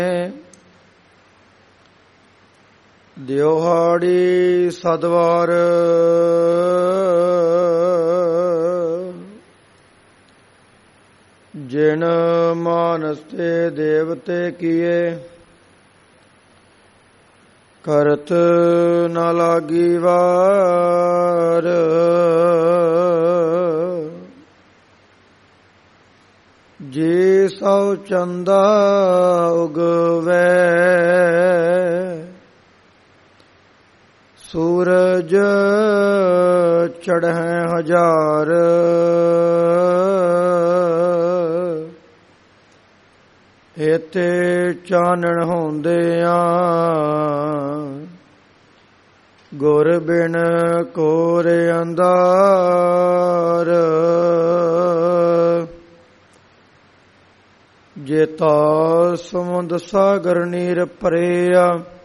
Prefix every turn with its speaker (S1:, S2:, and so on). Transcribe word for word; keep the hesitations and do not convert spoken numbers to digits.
S1: ਦਿਓਹਾੜੀ ਸਦਵਾਰ ਜਿਨ ਮਾਨਸ ਤੇ ਦੇਵਤੇ ਕੀਏ ਕਰਤ ਨ ਲਾਗੀ ਵਾਰ। ਜੇ ਸਉ ਚੰਦਾ ਉਗਵੈ ਸੂਰਜ ਚੜ੍ਹੈ ਹਜ਼ਾਰ। ਏਤੇ ਚਾਨਣ ਹੁੰਦਿਆਂ ਗੁਰ ਬਿਨ ਘੋਰ ਅੰਧਾਰ। ਜੇਤਾ ਸਮੁੰਦ ਸਾਗਰ ਨੀਰ ਭਰਿਆ